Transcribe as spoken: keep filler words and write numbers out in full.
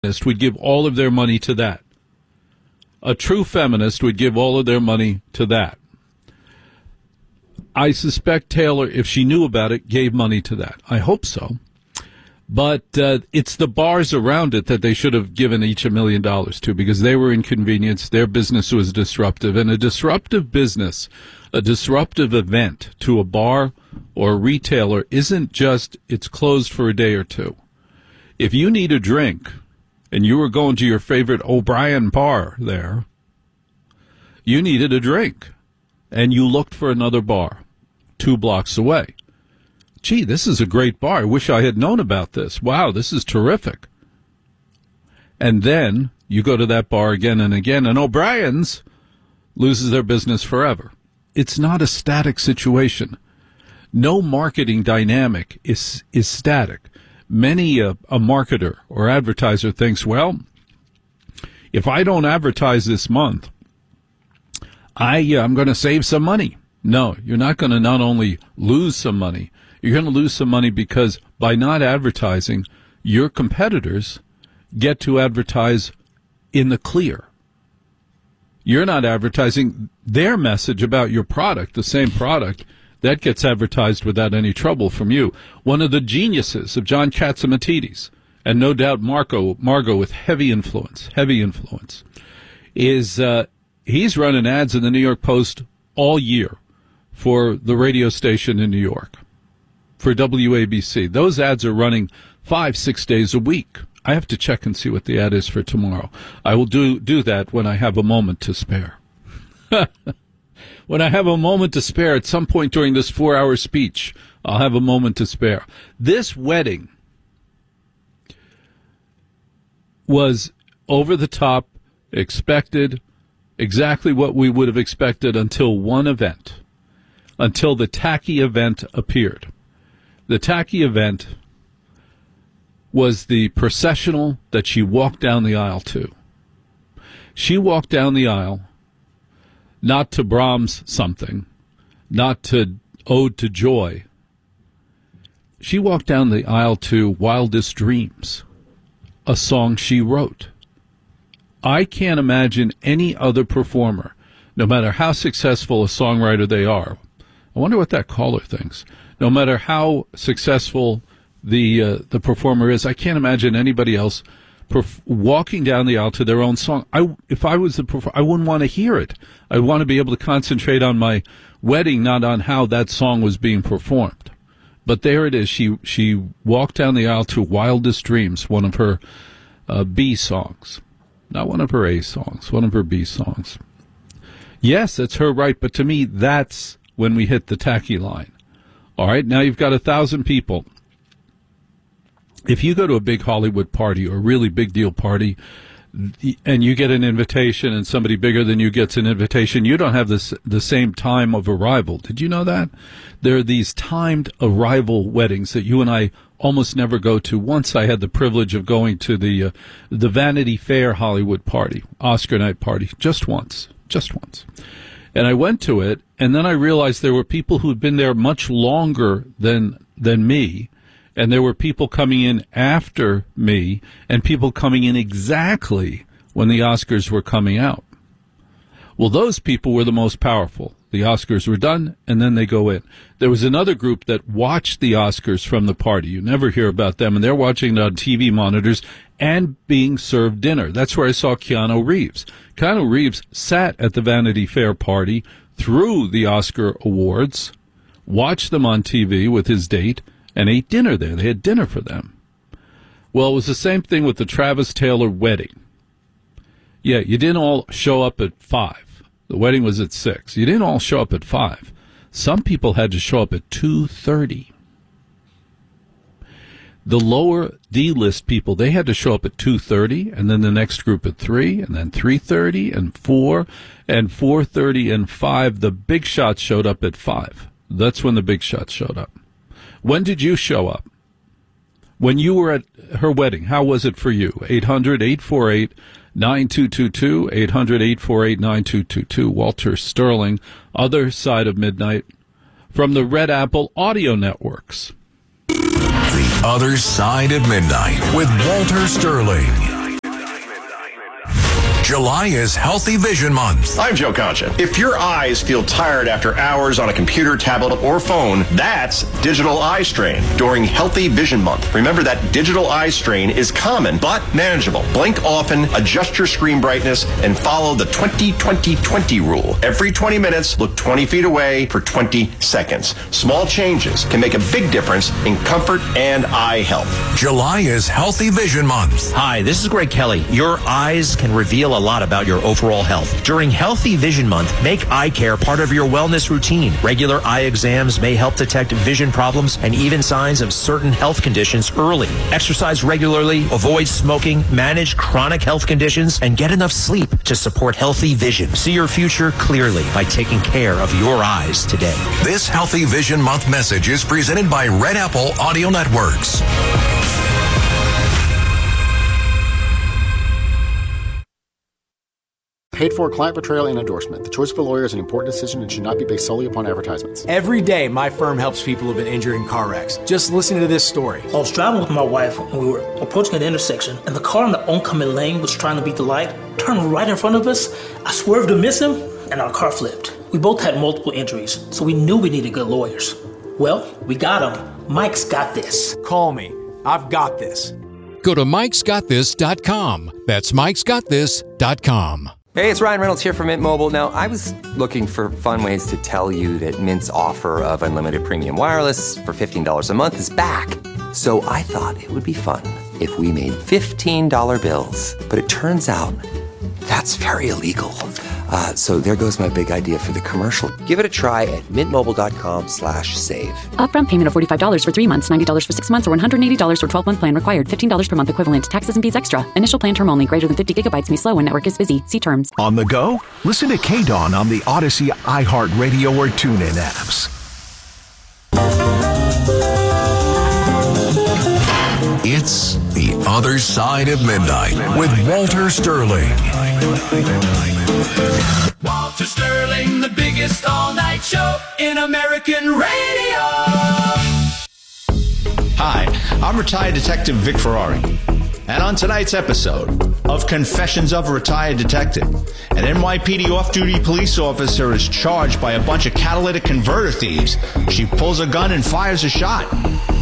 would give all of their money to that. A true feminist would give all of their money to that. I suspect Taylor, if she knew about it, gave money to that. I hope so. But uh, it's the bars around it that they should have given each a million dollars to, because they were inconvenienced. Their business was disruptive. And a disruptive business, a disruptive event to a bar or a retailer isn't just it's closed for a day or two. If you need a drink and you were going to your favorite O'Brien bar there, you needed a drink and you looked for another bar two blocks away. Gee, this is a great bar. I wish I had known about this. Wow, this is terrific. And then you go to that bar again and again, and O'Brien's loses their business forever. It's not a static situation. No marketing dynamic is is static. Many a, a marketer or advertiser thinks, well, if I don't advertise this month, I, uh, I'm going to save some money. No, you're not going to not only lose some money, you're going to lose some money because by not advertising, your competitors get to advertise in the clear. You're not advertising their message about your product, the same product, that gets advertised without any trouble from you. One of the geniuses of John Catsimatidis, and no doubt Marco, Margot with heavy influence, heavy influence, is uh, he's running ads in the New York Post all year for the radio station in New York, for W A B C. Those ads are running five, six days a week. I have to check and see what the ad is for tomorrow. I will do do that when I have a moment to spare. When I have a moment to spare at some point during this four-hour speech, I'll have a moment to spare. This wedding was over the top, expected, exactly what we would have expected until one event, until the tacky event appeared. The tacky event was the processional that she walked down the aisle to. She walked down the aisle not to Brahms something, not to Ode to Joy. She walked down the aisle to Wildest Dreams, a song she wrote. I can't imagine any other performer, no matter how successful a songwriter they are. I wonder what that caller thinks. No matter how successful the uh, the performer is, I can't imagine anybody else perf- walking down the aisle to their own song. I, if I was the performer, I wouldn't want to hear it. I want to be able to concentrate on my wedding, not on how that song was being performed. But there it is. She she walked down the aisle to Wildest Dreams, one of her uh, B songs. Not one of her A songs, one of her B songs. Yes, that's her right, but to me, that's when we hit the tacky line. All right, now you've got a thousand people. If you go to a big Hollywood party or a really big deal party and you get an invitation and somebody bigger than you gets an invitation, you don't have this, the same time of arrival. Did you know that? There are these timed arrival weddings that you and I almost never go to. Once I had the privilege of going to the uh, the Vanity Fair Hollywood party, Oscar night party, just once, just once. And I went to it, and then I realized there were people who'd been there much longer than than me, and there were people coming in after me, and people coming in exactly when the Oscars were coming out. Well, those people were the most powerful. The Oscars were done, and then they go in. There was another group that watched the Oscars from the party. You never hear about them, and they're watching it on T V monitors and being served dinner. That's where I saw Keanu Reeves. Keanu Reeves sat at the Vanity Fair party through the Oscar awards, watched them on T V with his date, and ate dinner there. They had dinner for them. Well, it was the same thing with the Travis Taylor wedding. Yeah, you didn't all show up at five. The wedding was at six. You didn't all show up at five. Some people had to show up at two thirty. The lower D-list people, they had to show up at two thirty, and then the next group at three, and then three thirty, and four, and four thirty, and five. The big shots showed up at five. That's when the big shots showed up. When did you show up? When you were at her wedding, how was it for you? eight hundred, eight four eight, nine two two two, eight hundred, eight four eight, nine two two two. Walter Sterling, Other Side of Midnight, from the Red Apple Audio Networks. The Other Side of Midnight with Walter Sterling. July is Healthy Vision Month. I'm Joe Concha. If your eyes feel tired after hours on a computer, tablet, or phone, that's digital eye strain during Healthy Vision Month. Remember that digital eye strain is common but manageable. Blink often, adjust your screen brightness, and follow the twenty twenty twenty rule. Every twenty minutes, look twenty feet away for twenty seconds. Small changes can make a big difference in comfort and eye health. July is Healthy Vision Month. Hi, this is Greg Kelly. Your eyes can reveal a lot about your overall health. During Healthy Vision Month, make eye care part of your wellness routine. Regular eye exams may help detect vision problems and even signs of certain health conditions early. Exercise regularly, avoid smoking, manage chronic health conditions, and get enough sleep to support healthy vision. See your future clearly by taking care of your eyes today. This Healthy Vision Month message is presented by Red Apple Audio Networks. Paid for client betrayal and endorsement. The choice of a lawyer is an important decision and should not be based solely upon advertisements. Every day, my firm helps people who've been injured in car wrecks. Just listen to this story. I was driving with my wife and we were approaching an intersection, and the car in the oncoming lane was trying to beat the light, turned right in front of us. I swerved to miss him, and our car flipped. We both had multiple injuries, so we knew we needed good lawyers. Well, we got him. Mike's got this. Call me. I've got this. Go to mikes got this dot com. That's mikes got this dot com. Hey, it's Ryan Reynolds here from Mint Mobile. Now, I was looking for fun ways to tell you that Mint's offer of unlimited premium wireless for fifteen dollars a month is back. So I thought it would be fun if we made fifteen dollar bills. But it turns out that's very illegal. Uh, so there goes my big idea for the commercial. Give it a try at mintmobile.com slash save. Upfront payment of forty-five dollars for three months, ninety dollars for six months, or one hundred eighty dollars for twelve-month plan required. fifteen dollars per month equivalent. Taxes and fees extra. Initial plan term only. Greater than fifty gigabytes may slow when network is busy. See terms. On the go? Listen to K-Dawn on the Odyssey, iHeartRadio, or TuneIn apps. It's The Other Side of Midnight with Walter Sterling. Walter Sterling, the biggest all-night show in American radio. Hi, I'm retired Detective Vic Ferrari. And on tonight's episode of Confessions of a Retired Detective, an N Y P D off-duty police officer is charged by a bunch of catalytic converter thieves. She pulls a gun and fires a shot.